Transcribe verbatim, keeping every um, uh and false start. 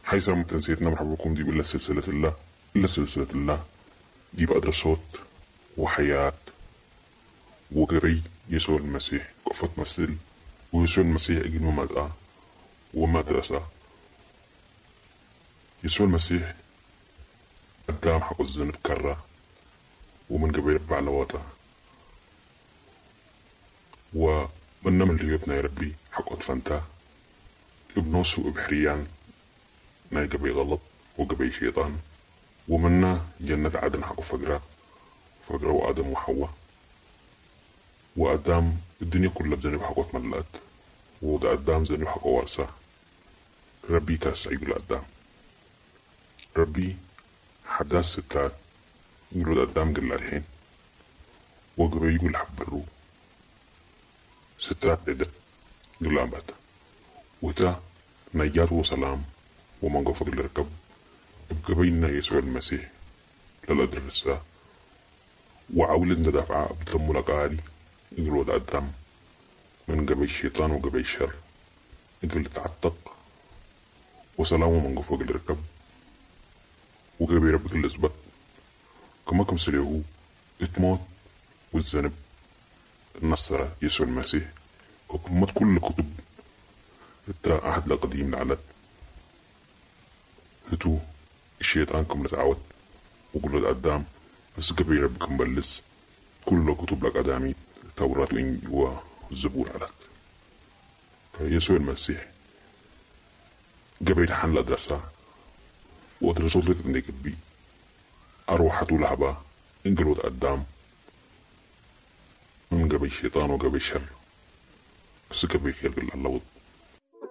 هاي سلامة تنسيتنا، مرحبا بكم. دي إلا سلسلة الله إلا سلسلة الله دي بقدر صوت وحياة وقري يسوع المسيح قفة مثل ويسوع المسيح إجن ومدعى ومدرسة. يسوع المسيح قدام حق الذنب كرة ومن قبل بعلواته ومن نمل اللي يبنى يا ربي حق أطفنتا ابنوس وإبحريان ناي قبي غلط وقبي شيطان ومنا جنة عدن حق فقرة فقرة وآدم وحواء وآدم الدنيا كلها بذنب حق ملأت وده آدم ذنب حق ورثة. ربي كرس يقول آدم ربي حداث ستات يقولوا آدم قل الحين وقبي يقول حبرو ستات عدت يقول أبدا وتا نجات وسلام ومن غفر لركب بقبيلنا يسوع المسيح للأدرسة وعولد ندافع بدم لقاري يقولوا ده الدم من قبل الشيطان وقبل الشر يقول تعتق وسلام ومن غفر لركب وقبل ربك الإثبات كما كم سليهو اتموت والذنب النصرة يسوع المسيح وكمت كل كتب التا أحد القديم لعنت هتو الشيطان كم لتعود وقل قدام بس قبل ربكم بلس كل كتب لك أدامي التوراة والزبور عليك. يسوع المسيح قبل حن الأدرسة وأدرسوا لك إنك بي أروحته لعبة إنقلوا قدام من قبل الشيطان وقبل الشر بس قبل خير الله